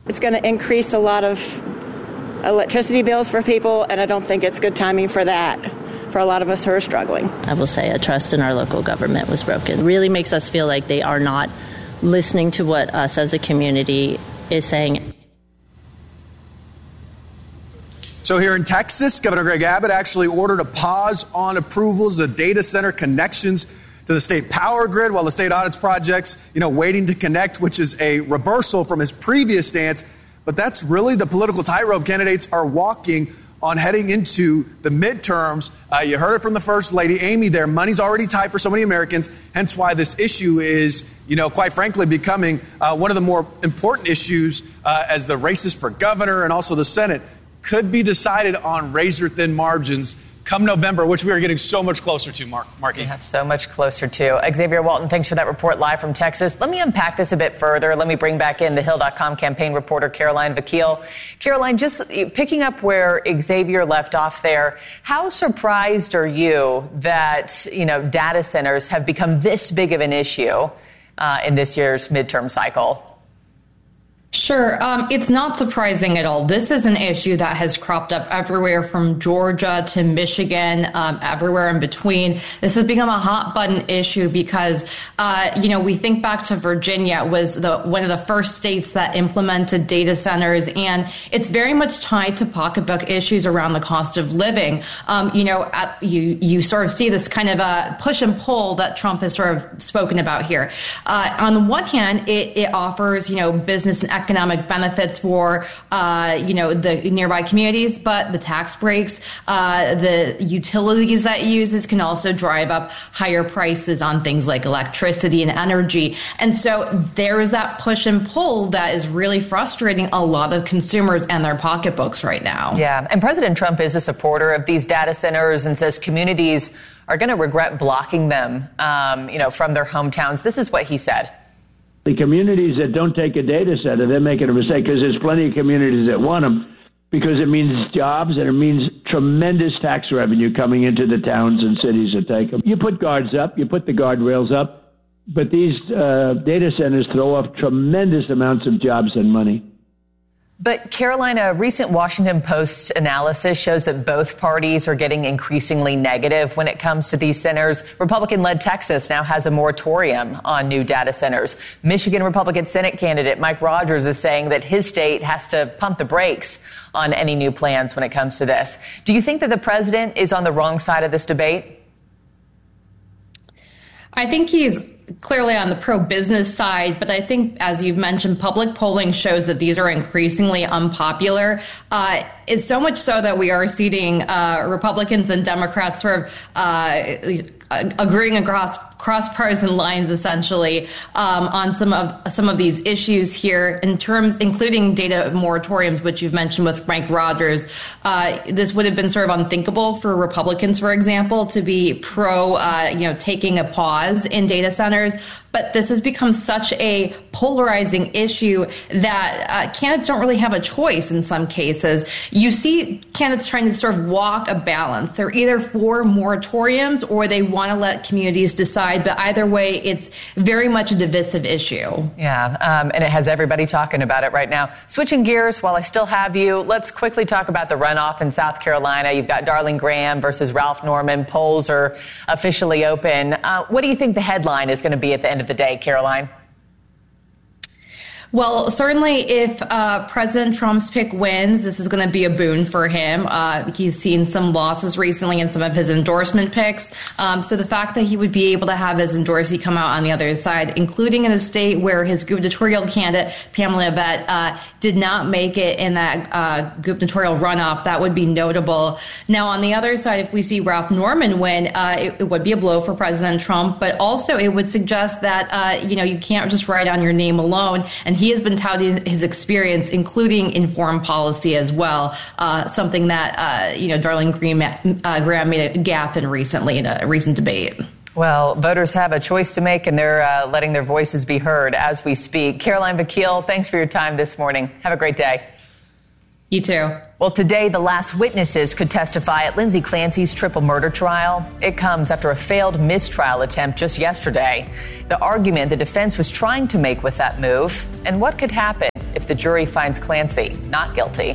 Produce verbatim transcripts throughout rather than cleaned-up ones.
It's going to increase a lot of electricity bills for people, and I don't think it's good timing for that, for a lot of us who are struggling. I will say a trust in our local government was broken. It really makes us feel like they are not listening to what us as a community is saying. So here in Texas, Governor Greg Abbott actually ordered a pause on approvals of data center connections to the state power grid while the state audits projects, you know, waiting to connect, which is a reversal from his previous stance. But that's really the political tightrope candidates are walking on heading into the midterms. Uh, you heard it from the First Lady, Amy, there. Money's already tight for so many Americans, hence why this issue is, you know, quite frankly, becoming uh, one of the more important issues uh, as the races for governor and also the Senate could be decided on razor-thin margins come November, which we are getting so much closer to, Mark. Marky. Yeah, so much closer to. Xavier Walton, thanks for that report live from Texas. Let me unpack this a bit further. Let me bring back in the Hill dot com campaign reporter, Caroline Vakil. Caroline, just picking up where Xavier left off there, how surprised are you that, you know, data centers have become this big of an issue uh, in this year's midterm cycle? Sure. Um, it's not surprising at all. This is an issue that has cropped up everywhere from Georgia to Michigan, um, everywhere in between. This has become a hot button issue because, uh, you know, we think back to Virginia was the one of the first states that implemented data centers, and it's very much tied to pocketbook issues around the cost of living. Um, you know, at, you you sort of see this kind of a push and pull that Trump has sort of spoken about here. Uh, on the one hand, it, it offers, you know, business and economic benefits for, uh, you know, the nearby communities, but the tax breaks, uh, the utilities that it uses can also drive up higher prices on things like electricity and energy. And so there is that push and pull that is really frustrating a lot of consumers and their pocketbooks right now. Yeah. And President Trump is a supporter of these data centers and says communities are going to regret blocking them, um, you know, from their hometowns. This is what he said. The communities that don't take a data center, they're making a mistake because there's plenty of communities that want them because it means jobs and it means tremendous tax revenue coming into the towns and cities that take them. You put guards up, you put the guardrails up, but these uh, data centers throw off tremendous amounts of jobs and money. But Carolina, a recent Washington Post analysis shows that both parties are getting increasingly negative when it comes to these centers. Republican-led Texas now has a moratorium on new data centers. Michigan Republican Senate candidate Mike Rogers is saying that his state has to pump the brakes on any new plans when it comes to this. Do you think that the president is on the wrong side of this debate? I think he's clearly on the pro-business side, but I think, as you've mentioned, public polling shows that these are increasingly unpopular. Uh, it's so much so that we are seeing uh, Republicans and Democrats sort of uh, agreeing across cross-partisan lines, essentially, um, on some of some of these issues here, in terms, including data moratoriums, which you've mentioned with Mike Rogers. Uh, this would have been sort of unthinkable for Republicans, for example, to be pro, uh, you know, taking a pause in data centers. But this has become such a polarizing issue that uh, candidates don't really have a choice in some cases. You see candidates trying to sort of walk a balance. They're either for moratoriums or they want to let communities decide. But either way, it's very much a divisive issue. Yeah, um, and it has everybody talking about it right now. Switching gears, while I still have you, let's quickly talk about the runoff in South Carolina. You've got Darling Graham versus Ralph Norman. Polls are officially open. Uh, what do you think the headline is going to be at the end of the day, Caroline? Well, certainly if uh, President Trump's pick wins, this is going to be a boon for him. Uh, he's seen some losses recently in some of his endorsement picks. Um, so the fact that he would be able to have his endorsee come out on the other side, including in a state where his gubernatorial candidate, Pamela Yvette, uh, did not make it in that uh, gubernatorial runoff, that would be notable. Now, on the other side, if we see Ralph Norman win, uh, it, it would be a blow for President Trump, but also it would suggest that, uh, you know, you can't just write on your name alone. And he has been touting his experience, including in foreign policy as well, uh, something that, uh, you know, Darling Graham, uh, Graham made a gaffe in recently in a recent debate. Well, voters have a choice to make, and they're uh, letting their voices be heard as we speak. Caroline Vakil, thanks for your time this morning. Have a great day. You too. Well, today, the last witnesses could testify at Lindsay Clancy's triple murder trial. It comes after a failed mistrial attempt just yesterday. The argument the defense was trying to make with that move, and what could happen if the jury finds Clancy not guilty.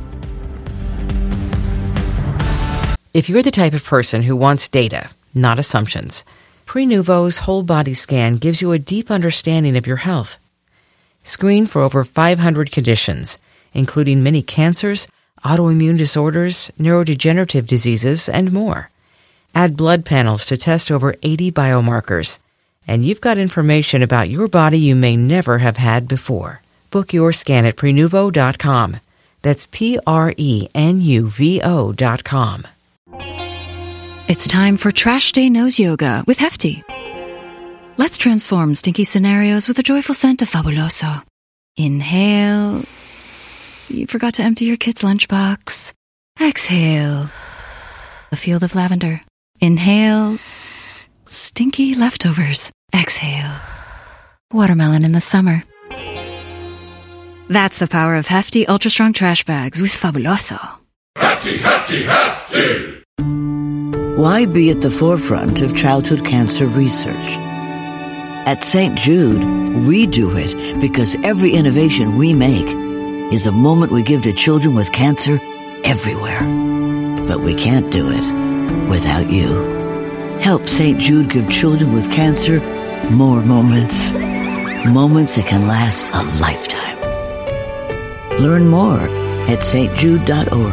If you're the type of person who wants data, not assumptions, Prenuvo's whole body scan gives you a deep understanding of your health. Screen for over five hundred conditions, including many cancers, autoimmune disorders, neurodegenerative diseases, and more. Add blood panels to test over eighty biomarkers, and you've got information about your body you may never have had before. Book your scan at Prenuvo dot com. That's P R E N U V O dot com. It's time for Trash Day Nose Yoga with Hefty. Let's transform stinky scenarios with a joyful scent of Fabuloso. Inhale. You forgot to empty your kid's lunchbox. Exhale. A field of lavender. Inhale. Stinky leftovers. Exhale. Watermelon in the summer. That's the power of Hefty Ultra Strong Trash Bags with Fabuloso. Hefty, Hefty, Hefty! Why be at the forefront of childhood cancer research? At Saint Jude, we do it because every innovation we make is a moment we give to children with cancer everywhere. But we can't do it without you. Help Saint Jude give children with cancer more moments. Moments that can last a lifetime. Learn more at S T jude dot org.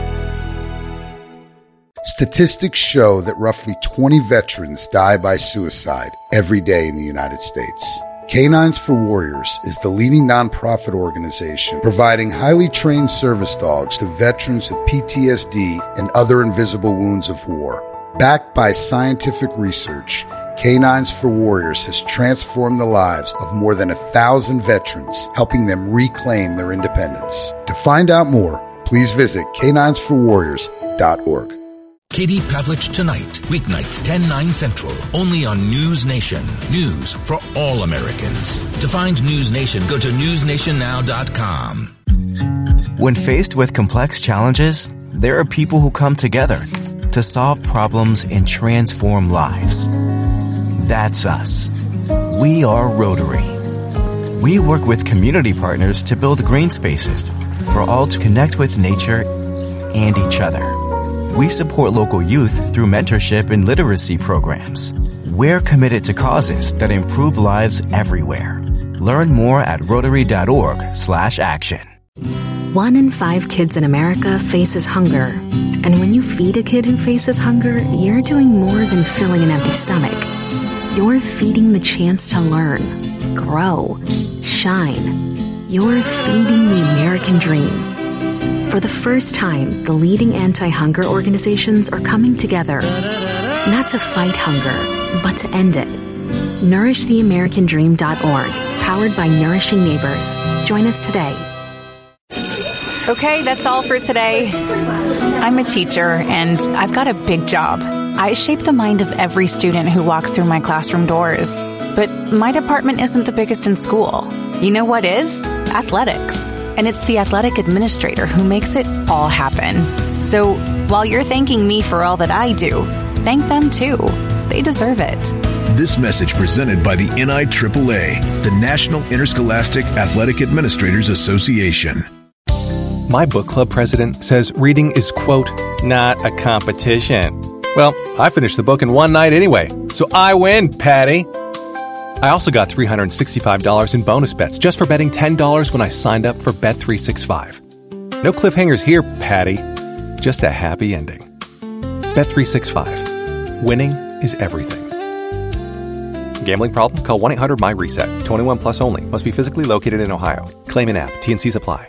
Statistics show that roughly twenty veterans die by suicide every day in the United States. Canines for Warriors is the leading nonprofit organization providing highly trained service dogs to veterans with P T S D and other invisible wounds of war. Backed by scientific research, Canines for Warriors has transformed the lives of more than a thousand veterans, helping them reclaim their independence. To find out more, please visit canines for warriors dot org. Katie Pavlich Tonight, weeknights ten, nine Central, only on News Nation. News for all Americans. To find News Nation, go to news nation now dot com. When faced with complex challenges, there are people who come together to solve problems and transform lives. That's us. We are Rotary. We work with community partners to build green spaces for all to connect with nature and each other. We support local youth through mentorship and literacy programs. We're committed to causes that improve lives everywhere. Learn more at rotary dot org slash action. One in five kids in America faces hunger. And when you feed a kid who faces hunger, you're doing more than filling an empty stomach. You're feeding the chance to learn, grow, shine. You're feeding the American dream. For the first time, the leading anti-hunger organizations are coming together, not to fight hunger, but to end it. nourish the american dream dot org, powered by Nourishing Neighbors. Join us today. Okay, that's all for today. I'm a teacher, and I've got a big job. I shape the mind of every student who walks through my classroom doors. But my department isn't the biggest in school. You know what is? Athletics. And it's the athletic administrator who makes it all happen. So while you're thanking me for all that I do, thank them too. They deserve it. This message presented by the N I triple A, the National Interscholastic Athletic Administrators Association. My book club president says reading is, quote, not a competition. Well, I finished the book in one night anyway, so I win, Patty. I also got three hundred sixty-five dollars in bonus bets just for betting ten dollars when I signed up for Bet three sixty-five. No cliffhangers here, Patty. Just a happy ending. Bet three sixty-five. Winning is everything. Gambling problem? Call one eight hundred my reset. twenty-one plus only. Must be physically located in Ohio. Claim an app. T and C's apply.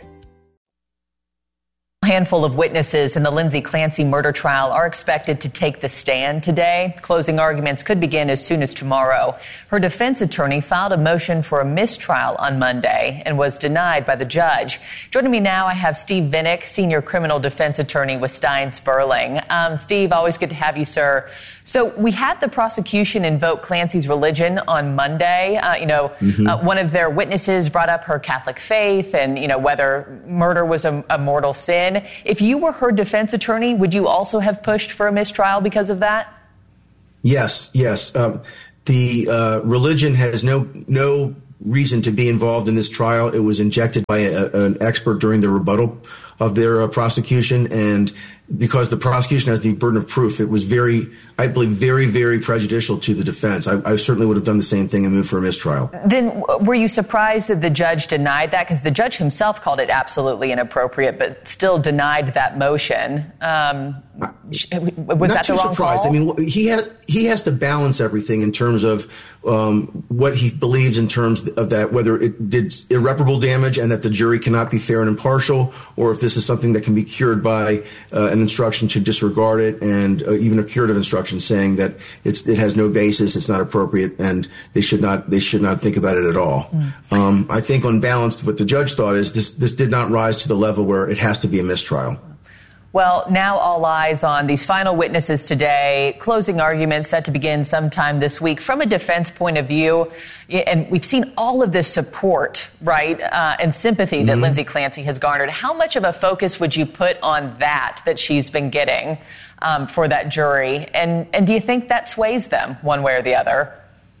A handful of witnesses in the Lindsay Clancy murder trial are expected to take the stand today. Closing arguments could begin as soon as tomorrow. Her defense attorney filed a motion for a mistrial on Monday and was denied by the judge. Joining me now, I have Steve Vinnick, senior criminal defense attorney with Stein Sperling. Um, Steve, always good to have you, sir. So we had the prosecution invoke Clancy's religion on Monday. Uh, you know, mm-hmm. uh, one of their witnesses brought up her Catholic faith and, you know, whether murder was a, a mortal sin. If you were her defense attorney, would you also have pushed for a mistrial because of that? Yes, yes. Um, the uh, religion has no no reason to be involved in this trial. It was injected by a, an expert during the rebuttal of their uh, prosecution, and because the prosecution has the burden of proof, it was very, I believe, very, very prejudicial to the defense. I, I certainly would have done the same thing and moved for a mistrial. Then were you surprised that the judge denied that? Because the judge himself called it absolutely inappropriate, but still denied that motion. Um, was Not that too the wrong surprised. call? I mean, he has he has to balance everything in terms of um, what he believes in terms of that, whether it did irreparable damage and that the jury cannot be fair and impartial, or if this is something that can be cured by uh, an instruction to disregard it, and uh, even a curative instruction saying that it's, it has no basis, it's not appropriate, and they should not they should not think about it at all. Mm. Um, I think on balance, what the judge thought is this this did not rise to the level where it has to be a mistrial. Well, now all eyes on these final witnesses today. Closing arguments set to begin sometime this week. From a defense point of view, and we've seen all of this support, right, uh, and sympathy that mm-hmm. Lindsay Clancy has garnered. How much of a focus would you put on that that she's been getting um, for that jury? And, and do you think that sways them one way or the other?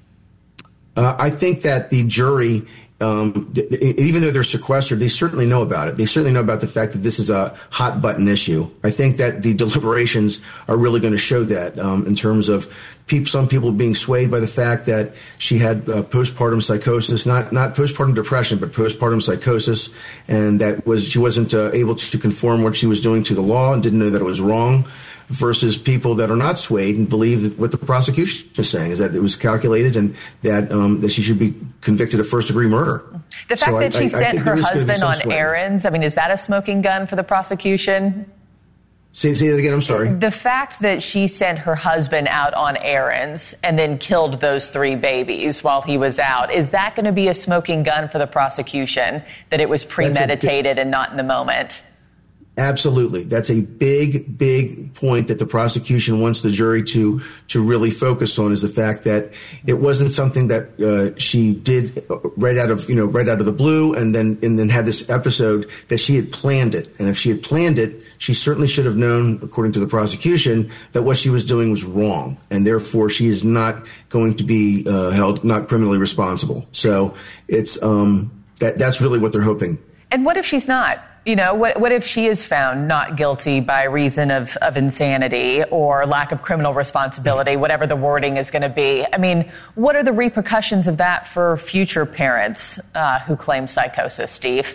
Uh, I think that the jury, Um, th- th- even though they're sequestered, they certainly know about it. They certainly know about the fact that this is a hot button issue. I think that the deliberations are really going to show that um, in terms of people, some people being swayed by the fact that she had uh, postpartum psychosis, not not postpartum depression, but postpartum psychosis, and that was she wasn't uh, able to conform what she was doing to the law and didn't know that it was wrong. Versus people that are not swayed and believe that what the prosecution is saying is that it was calculated and that um, that she should be convicted of first degree murder. The fact so that I, she I, sent I her husband on sway. errands, I mean, is that a smoking gun for the prosecution? Say, say that again, I'm sorry. The fact that she sent her husband out on errands and then killed those three babies while he was out, is that going to be a smoking gun for the prosecution, that it was premeditated and not in the moment? Absolutely. That's a big, big point that the prosecution wants the jury to to really focus on, is the fact that it wasn't something that uh, she did right out of, you know, right out of the blue and then and then had this episode, that she had planned it. And if she had planned it, she certainly should have known, according to the prosecution, that what she was doing was wrong. And therefore, she is not going to be uh, held not criminally responsible. So it's um, that that's really what they're hoping. And what if she's not? You know, what what if she is found not guilty by reason of, of insanity or lack of criminal responsibility, whatever the wording is going to be? I mean, what are the repercussions of that for future parents uh, who claim psychosis, Steve?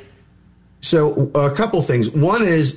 So a couple things. One is,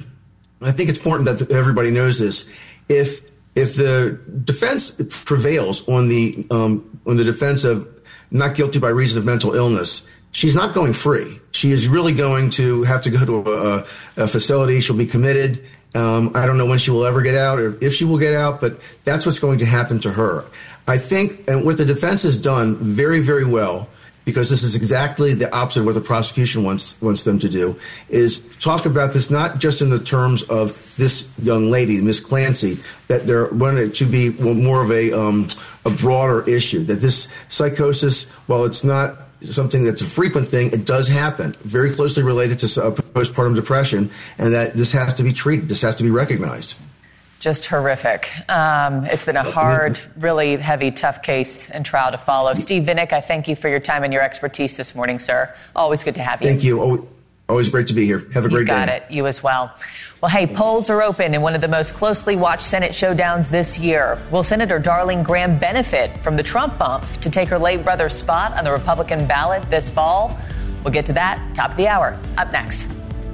I think it's important that everybody knows this. If if the defense prevails on the um, on the defense of not guilty by reason of mental illness, she's not going free. She is really going to have to go to a, a facility. She'll be committed. Um, I don't know when she will ever get out or if she will get out, but that's what's going to happen to her. I think, and what the defense has done very, very well, because this is exactly the opposite of what the prosecution wants wants them to do, is talk about this not just in the terms of this young lady, Miss Clancy, that there wanted to be more of a um, a broader issue, that this psychosis, while it's not something that's a frequent thing, it does happen, very closely related to uh, postpartum depression, and that this has to be treated, this has to be recognized. Just horrific. Um, it's been a hard, really heavy, tough case and trial to follow. Steve Vinnick, I thank you for your time and your expertise this morning, sir. Always good to have you. Thank you. Always great to be here. Have a great day. You got it. You as well. Well, hey, polls are open in one of the most closely watched Senate showdowns this year. Will Senator Darlene Graham benefit from the Trump bump to take her late brother's spot on the Republican ballot this fall? We'll get to that top of the hour. Up next.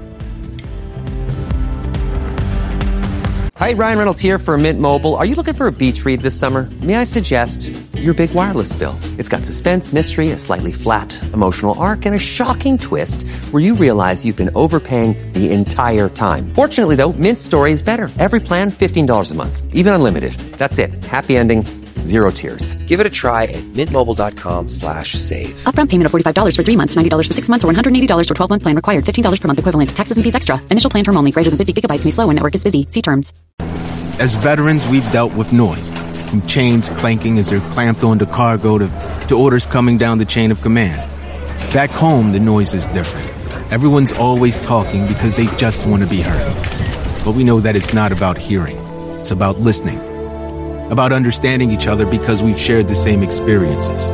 Hi, Ryan Reynolds here for Mint Mobile. Are you looking for a beach read this summer? May I suggest your big wireless bill? It's got suspense, mystery, a slightly flat, emotional arc, and a shocking twist where you realize you've been overpaying the entire time. Fortunately, though, Mint's story is better. Every plan, fifteen dollars a month. Even unlimited. That's it. Happy ending. Zero tears. Give it a try at mintmobile.com slash save. Upfront payment of forty-five dollars for three months, ninety dollars for six months, or one hundred eighty dollars for twelve-month plan required. fifteen dollars per month equivalent. Taxes and fees extra. Initial plan term only. Greater than fifty gigabytes may slow when network is busy. See terms. As veterans, we've dealt with noise. From chains clanking as they're clamped onto cargo to, to orders coming down the chain of command. Back home, the noise is different. Everyone's always talking because they just want to be heard. But we know that it's not about hearing. It's about listening. About understanding each other because we've shared the same experiences.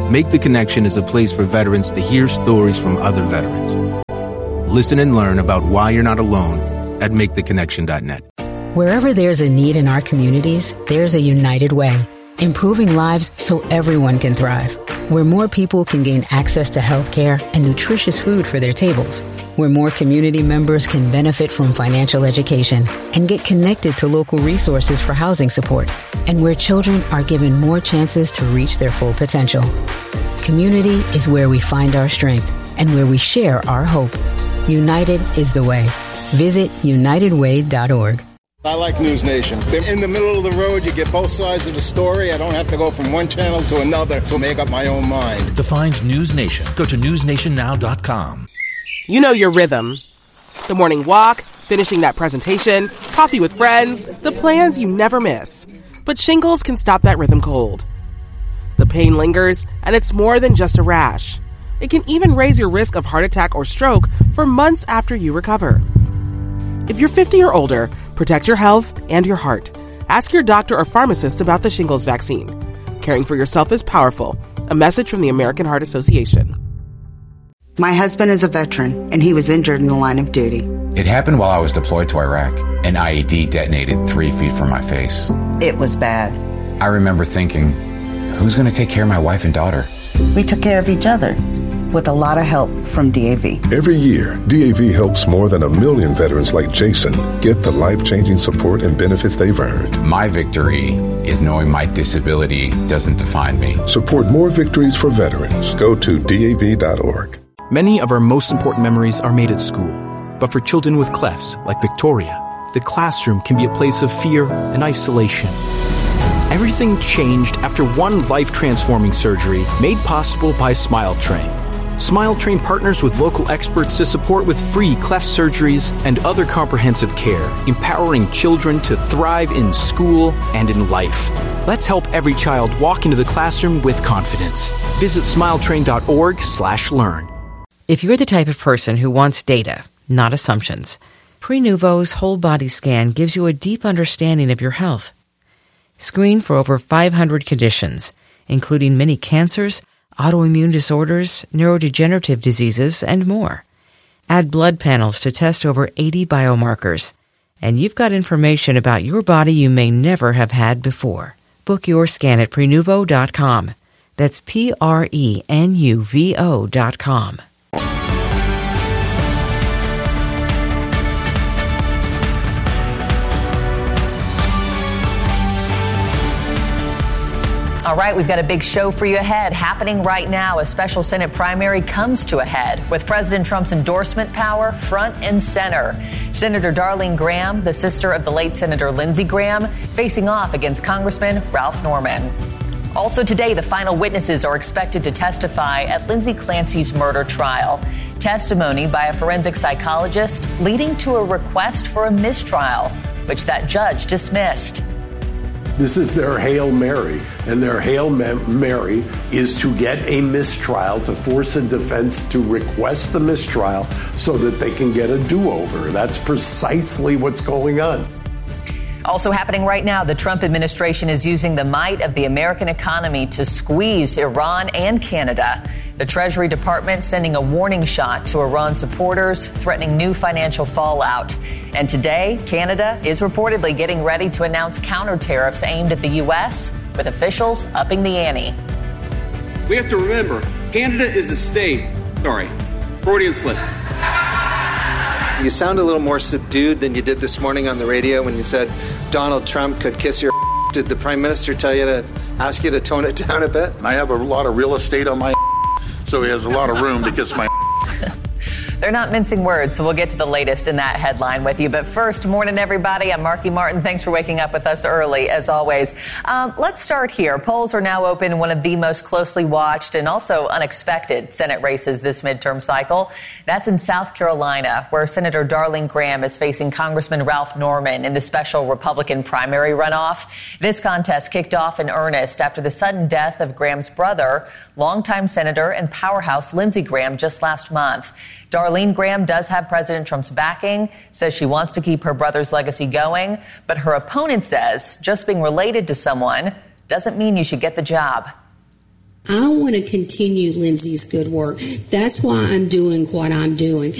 Make the Connection is a place for veterans to hear stories from other veterans. Listen and learn about why you're not alone at make the connection dot net. Wherever there's a need in our communities, there's a United Way, improving lives so everyone can thrive. Where more people can gain access to health care and nutritious food for their tables. Where more community members can benefit from financial education and get connected to local resources for housing support. And where children are given more chances to reach their full potential. Community is where we find our strength and where we share our hope. United is the way. Visit united way dot org. I like News Nation. They're in the middle of the road. You get both sides of the story. I don't have to go from one channel to another to make up my own mind. To find News Nation, go to news nation now dot com. You know your rhythm. The morning walk, finishing that presentation, coffee with friends, the plans you never miss. But shingles can stop that rhythm cold. The pain lingers, and it's more than just a rash. It can even raise your risk of heart attack or stroke for months after you recover. If you're fifty or older, protect your health and your heart. Ask your doctor or pharmacist about the shingles vaccine. Caring for yourself is powerful. A message from the American Heart Association. My husband is a veteran, and he was injured in the line of duty. It happened while I was deployed to Iraq. An I E D detonated three feet from my face. It was bad. I remember thinking, who's going to take care of my wife and daughter? We took care of each other, with a lot of help from D A V. Every year, D A V helps more than a million veterans like Jason get the life-changing support and benefits they've earned. My victory is knowing my disability doesn't define me. Support more victories for veterans. Go to D A V dot org. Many of our most important memories are made at school. But for children with clefts, like Victoria, the classroom can be a place of fear and isolation. Everything changed after one life-transforming surgery made possible by SmileTrain. SmileTrain partners with local experts to support with free cleft surgeries and other comprehensive care, empowering children to thrive in school and in life. Let's help every child walk into the classroom with confidence. Visit smiletrain dot org slash learn. If you're the type of person who wants data, not assumptions, Prenuvo's whole body scan gives you a deep understanding of your health. Screen for over five hundred conditions, including many cancers, autoimmune disorders, neurodegenerative diseases, and more. Add blood panels to test over eighty biomarkers, and you've got information about your body you may never have had before. Book your scan at prenuvo dot com. That's P R E N U V O dot com. All right, we've got a big show for you ahead. Happening right now, a special Senate primary comes to a head with President Trump's endorsement power front and center. Senator Darlene Graham, the sister of the late Senator Lindsey Graham, facing off against Congressman Ralph Norman. Also today, the final witnesses are expected to testify at Lindsay Clancy's murder trial. Testimony by a forensic psychologist leading to a request for a mistrial, which that judge dismissed. This is their Hail Mary, and their Hail Mary is to get a mistrial, to force a defense to request the mistrial so that they can get a do-over. That's precisely what's going on. Also happening right now, the Trump administration is using the might of the American economy to squeeze Iran and Canada. The Treasury Department sending a warning shot to Iran supporters, threatening new financial fallout. And today, Canada is reportedly getting ready to announce counter tariffs aimed at the U S, with officials upping the ante. We have to remember, Canada is a state. Sorry, Freudian slip. You sound a little more subdued than you did this morning on the radio when you said Donald Trump could kiss your. Did the Prime Minister tell you to ask you to tone it down a bit? I have a lot of real estate on my so he has a lot of room to kiss my. They're not mincing words, so we'll get to the latest in that headline with you. But first, morning, everybody. I'm Marky Martin. Thanks for waking up with us early, as always. Um, let's start here. Polls are now open in one of the most closely watched and also unexpected Senate races this midterm cycle. That's in South Carolina, where Senator Darlene Graham is facing Congressman Ralph Norman in the special Republican primary runoff. This contest kicked off in earnest after the sudden death of Graham's brother, longtime Senator and powerhouse Lindsey Graham, just last month. Darlene Graham does have President Trump's backing, says she wants to keep her brother's legacy going, but her opponent says just being related to someone doesn't mean you should get the job. I want to continue Lindsay's good work. That's why I'm doing what I'm doing.